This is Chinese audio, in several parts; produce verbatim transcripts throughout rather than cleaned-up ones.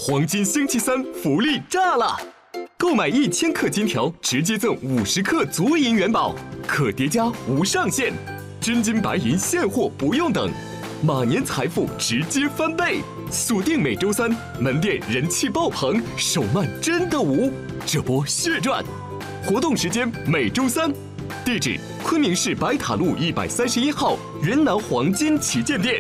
黄金星期三福利炸了！购买一千克金条，直接赠五十克足银元宝，可叠加无上限，真金白银现货不用等，马年财富直接翻倍！锁定每周三，门店人气爆棚，手慢真的无，这波血赚！活动时间每周三，地址昆明市白塔路一百三十一号云南黄金旗舰店。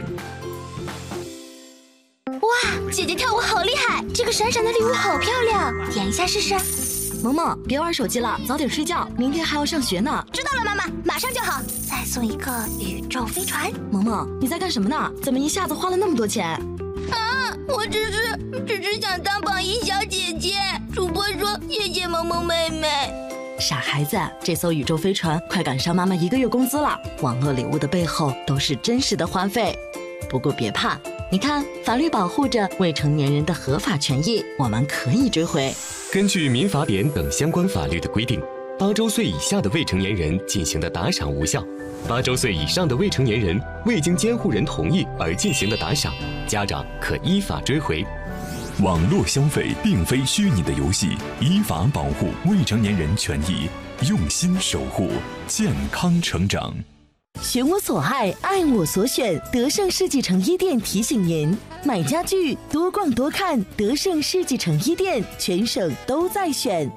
哇，姐姐跳舞好厉害！这个闪闪的礼物好漂亮，点一下试试。 萌萌，别玩手机了，早点睡觉，明天还要上学呢。 知道了，妈妈，马上就好。再送一个宇宙飞船。 萌萌，你在干什么呢？怎么一下子花了那么多钱？ 啊，我只是只是想当榜一小姐姐。主播说谢谢萌萌妹妹。 傻孩子，这艘宇宙飞船快赶上妈妈一个月工资了。网络礼物的背后都是真实的花费。不过别怕，你看，法律保护着未成年人的合法权益，我们可以追回。 根据民法典等相关法律的规定，八周岁以下的未成年人进行的打赏无效，八周岁以上的未成年人未经监护人同意而进行的打赏，家长可依法追回。 网络消费并非虚拟的游戏，依法保护未成年人权益，用心守护健康成长。 选我所爱，爱我所选。德胜世纪城一店提醒您：买家具多逛多看，德胜世纪城一店全省都在选。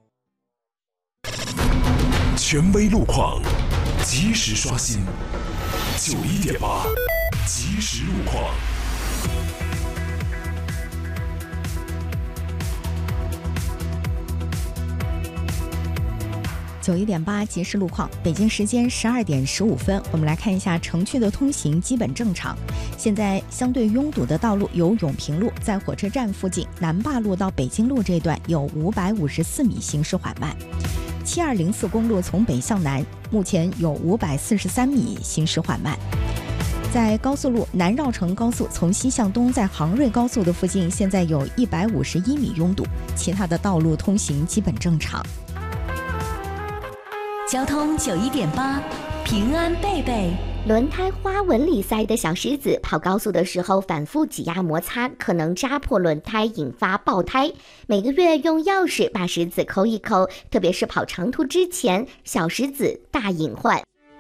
权威路况，及时刷新。九一点八，及时路况。 九一点八即时路况，北京时间十二点十五分，我们来看一下城区的通行基本正常。现在相对拥堵的道路有永平路，在火车站附近南坝路到北京路这段有五百五十四米行驶缓慢。七二零四公路从北向南，目前有五百四十三米行驶缓慢。在高速路南绕城高速从西向东，在杭瑞高速的附近，现在有一百五十一米拥堵，其他的道路通行基本正常。 交通九一点八，平安贝贝。 轮胎花纹里塞的小石子，跑高速的时候反复挤压摩擦，可能扎破轮胎，引发爆胎。每个月用钥匙把石子抠一抠，特别是跑长途之前，小石子大隐患。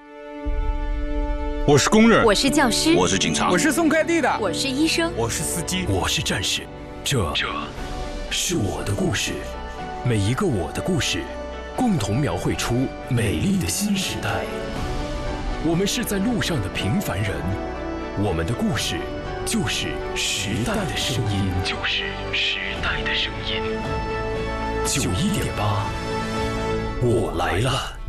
我是工人， 我是教师， 我是警察， 我是送快递的，我是医生， 我是司机， 我是战士。这这是我的故事，每一个我的故事，共同描绘出美丽的新时代。我们是在路上的平凡人，我们的故事就是时代的声音，就是时代的声音。九一点八，我来了。